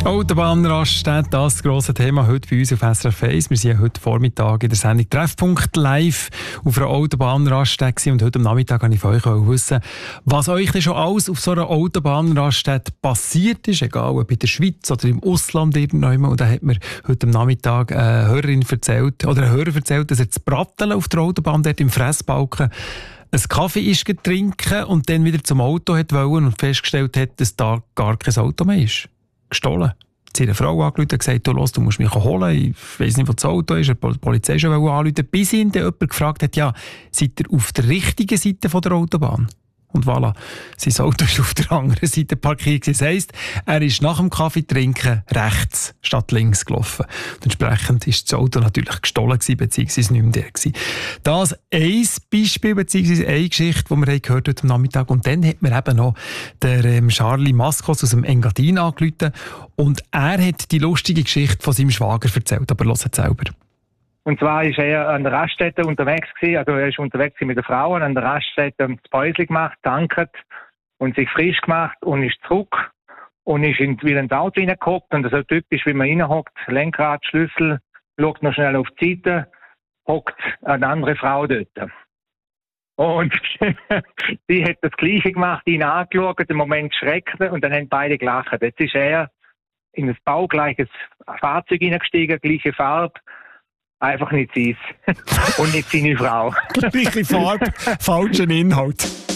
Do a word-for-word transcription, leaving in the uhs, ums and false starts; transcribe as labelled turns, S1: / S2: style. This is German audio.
S1: Autobahnraststätte, das ist das grosse Thema heute bei uns auf S R F eins. Wir sind heute Vormittag in der Sendung Treffpunkt live auf einer Autobahnraststätte und heute am Nachmittag wollte ich von euch wissen, was euch denn schon alles auf so einer Autobahnraststätte passiert ist, egal ob in der Schweiz oder im Ausland irgendwann. Und da hat mir heute am Nachmittag eine Hörerin erzählt, oder ein Hörer erzählt, dass er das Bratteln auf der Autobahn dort im Fressbalken einen Kaffee ist getrinken und dann wieder zum Auto hat wollen und festgestellt hat, dass da gar kein Auto mehr ist. Gestohlen. Sie hat eine Frau angerufen und gesagt, du, los, du musst mich holen, ich weiss nicht, wo das Auto ist, die Polizei schon anrufen, bis ihn dann jemand gefragt hat, ja, seid ihr auf der richtigen Seite von der Autobahn? Und voilà, sein Auto ist auf der anderen Seite parkiert. Das heisst, er ist nach dem Kaffee trinken rechts statt links gelaufen. Und entsprechend war das Auto natürlich gestohlen gewesen, beziehungsweise nicht mehr der gewesen. Das ein Beispiel, beziehungsweise eine Geschichte, die wir gehört heute am Nachmittag. Und dann hat mir eben noch der ähm, Charlie Maskos aus dem Engadin angerufen. Und er hat die lustige Geschichte von seinem Schwager erzählt. Aber hört es selber.
S2: Und zwar ist er an der Raststätte unterwegs gewesen, also er ist unterwegs mit der Frau an der Raststätte, das Päuschen gemacht, tanket und sich frisch gemacht und ist zurück und ist in, wieder ins Auto reingehockt und so typisch, wie man reinhockt, Lenkrad, Schlüssel, schaut noch schnell auf die Seite, hockt eine andere Frau dort. Und sie hat das Gleiche gemacht, ihn angeschaut, im Moment schreckte und dann haben beide gelacht. Jetzt ist er in ein baugleiches Fahrzeug hineingestiegen, gleiche Farbe, einfach nicht sie und nicht seine Frau.
S1: Gleiche Farbe, falschen Inhalt.